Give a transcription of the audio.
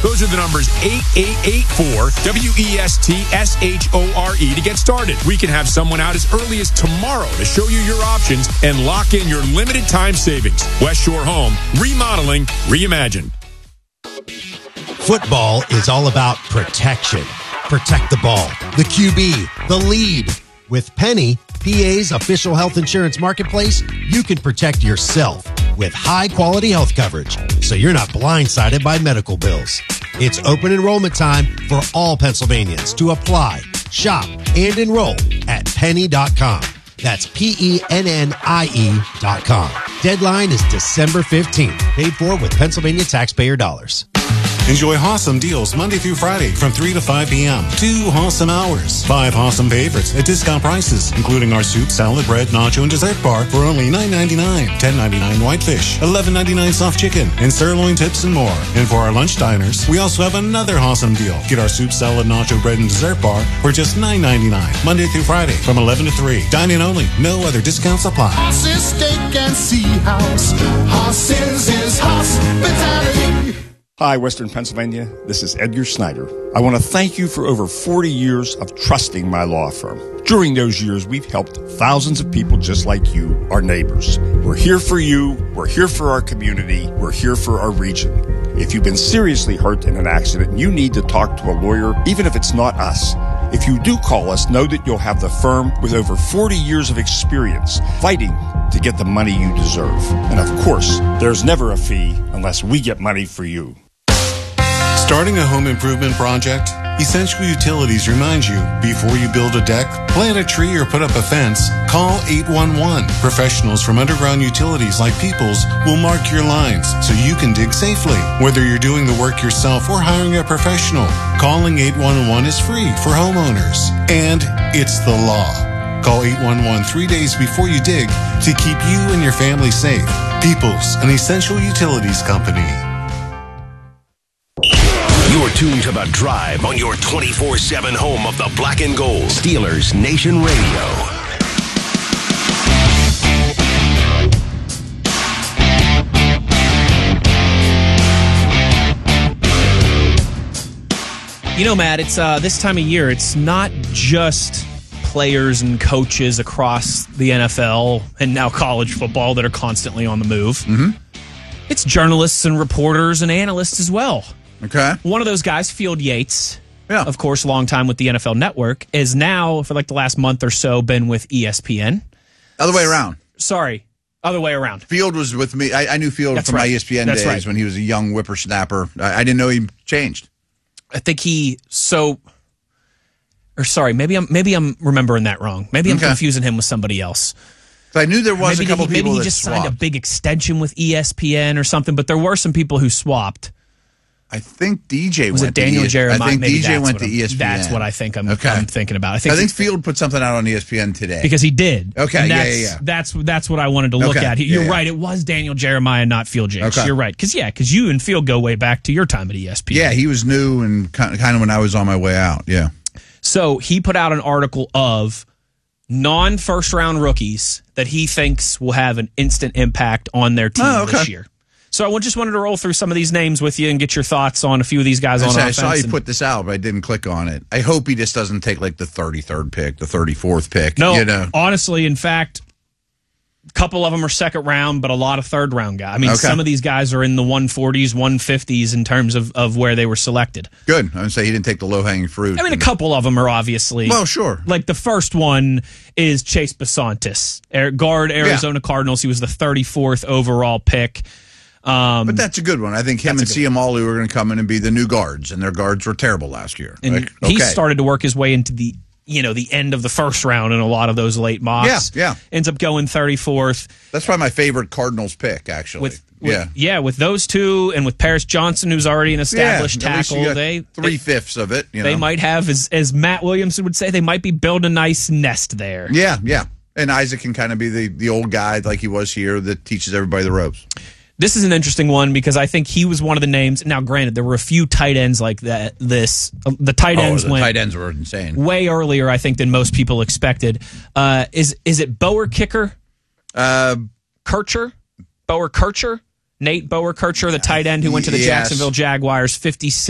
Those are the numbers 8884-WESTSHORE to get started. We can have someone out as early as tomorrow to show you your options and lock in your limited time savings. West Shore Home, remodeling, reimagined. Football is all about protection. Protect the ball, the QB, the lead. With Penny, PA's official health insurance marketplace, you can protect yourself with high-quality health coverage, so you're not blindsided by medical bills. It's open enrollment time for all Pennsylvanians to apply, shop, and enroll at penny.com. That's PENNIE.com. Deadline is December 15th. Paid for with Pennsylvania taxpayer dollars. Enjoy Hawsome deals Monday through Friday from 3 to 5 p.m. 2 Hawsome hours. 5 Hawsome favorites at discount prices, including our soup, salad, bread, nacho, and dessert bar for only $9.99. $10.99 whitefish, $11.99 soft chicken, and sirloin tips and more. And for our lunch diners, we also have another Hawsome deal. Get our soup, salad, nacho, bread, and dessert bar for just $9.99. Monday through Friday from 11 to 3. Dine-in only. No other discounts apply. Horses, steak, and sea house. Horses is hospitality. Hi, Western Pennsylvania. This is Edgar Snyder. I want to thank you for over 40 years of trusting my law firm. During those years, we've helped thousands of people just like you, our neighbors. We're here for you. We're here for our community. We're here for our region. If you've been seriously hurt in an accident, you need to talk to a lawyer, even if it's not us. If you do call us, know that you'll have the firm with over 40 years of experience fighting to get the money you deserve. And of course, there's never a fee unless we get money for you. Starting a home improvement project? Essential Utilities reminds you, before you build a deck, plant a tree, or put up a fence, call 811. Professionals from Underground Utilities like Peoples will mark your lines so you can dig safely. Whether you're doing the work yourself or hiring a professional, calling 811 is free for homeowners. And it's the law. Call 811 3 days before you dig to keep you and your family safe. Peoples, an Essential Utilities company. You're tuned to The Drive on your 24/7 home of the Black and Gold. Steelers Nation Radio. You know, Matt, it's this time of year, it's not just players and coaches across the NFL and now college football that are constantly on the move. Mm-hmm. It's journalists and reporters and analysts as well. Okay. One of those guys, Field Yates, yeah, of course, long time with the NFL Network, is now, for like the last month or so, been with ESPN. Other way around. Sorry, other way around. Field was with me. I knew Field from my ESPN days when he was a young whippersnapper. I didn't know he changed. I think maybe I'm remembering that wrong. Maybe I'm confusing him with somebody else. So I knew there was a couple people maybe he that just swapped. signed a big extension with ESPN or something, but there were some people who swapped. I think DJ was went it Daniel Jeremiah? I think maybe DJ went to ESPN. That's what I think I'm thinking about. I think Field put something out on ESPN today. Because he did. Okay, yeah. That's what I wanted to look at. You're right. It was Daniel Jeremiah, not Field Yates. Okay. You're right. Because you and Field go way back to your time at ESPN. Yeah, he was new and kind of when I was on my way out. Yeah. So he put out an article of non-first round rookies that he thinks will have an instant impact on their team this year. So I just wanted to roll through some of these names with you and get your thoughts on a few of these guys on offense. I saw you put this out, but I didn't click on it. I hope he just doesn't take like the 33rd pick, the 34th pick. No, honestly, in fact, a couple of them are second round, but a lot of third round guys. I mean, some of these guys are in the 140s, 150s in terms of where they were selected. Good. I would say he didn't take the low-hanging fruit. I mean, a couple of them are obviously. Well, sure. Like the first one is Chase Besantis, guard, Arizona Cardinals. He was the 34th overall pick. But that's a good one. I think him and Ciamali are going to come in and be the new guards, and their guards were terrible last year. And he started to work his way into the end of the first round in a lot of those late mocks. Yeah. Ends up going 34th. That's probably my favorite Cardinals pick, actually. With those two and with Paris Johnson, who's already an established tackle, they 3/5 of it. They might have, as Matt Williamson would say, they might be building a nice nest there. Yeah. And Isaac can kind of be the old guy like he was here that teaches everybody the ropes. This is an interesting one because I think he was one of the names. Now, granted, there were a few tight ends like that. The tight ends were insane. Way earlier, I think, than most people expected. Is it Boer Kicker? Kircher? Boer Kircher? Nate Boer Kircher, the tight end who went to the Jacksonville Jaguars, 56.